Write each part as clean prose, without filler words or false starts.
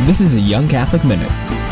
This is a Young Catholic Minute.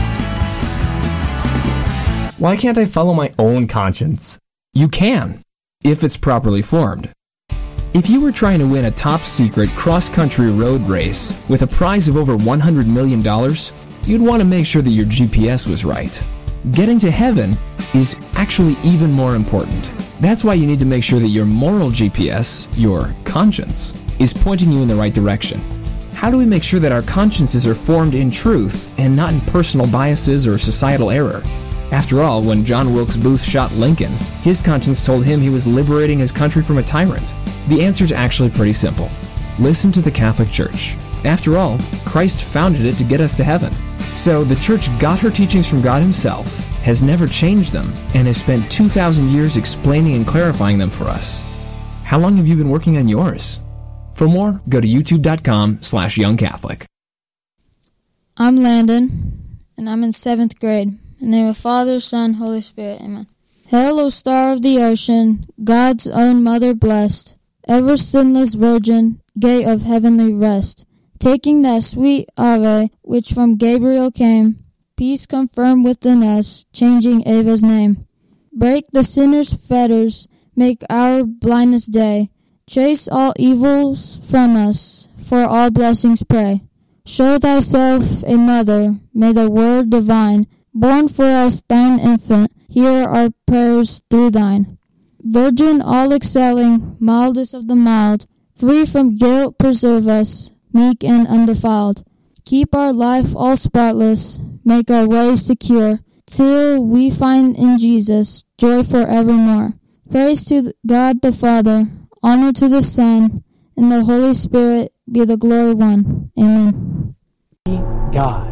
Why can't I follow my own conscience? You can, if it's properly formed. If you were trying to win a top-secret cross-country road race with a prize of over $100 million, you'd want to make sure that your GPS was right. Getting to heaven is actually even more important. That's why you need to make sure that your moral GPS, your conscience, is pointing you in the right direction. How do we make sure that our consciences are formed in truth and not in personal biases or societal error? After all, when John Wilkes Booth shot Lincoln, his conscience told him he was liberating his country from a tyrant. The answer is actually pretty simple. Listen to the Catholic Church. After all, Christ founded it to get us to heaven. So the Church got her teachings from God Himself, has never changed them, and has spent 2,000 years explaining and clarifying them for us. How long have you been working on yours? For more, go to youtube.com/youngcatholic. I'm Landon, and I'm in 7th grade. In the name of Father, Son, Holy Spirit, Amen. Hail, O star of the ocean, God's own mother blessed, ever sinless virgin, gate of heavenly rest. Taking that sweet Ave, which from Gabriel came, peace confirm within us, changing Ava's name. Break the sinner's fetters, make our blindness day. Chase all evils from us, for all blessings pray. Show thyself a mother, may the word divine, born for us thine infant, hear our prayers through thine. Virgin all excelling, mildest of the mild, free from guilt preserve us, meek and undefiled. Keep our life all spotless, make our ways secure, till we find in Jesus joy forevermore. Praise to God the Father, honor to the Son, and the Holy Spirit be the glory one. Amen. God.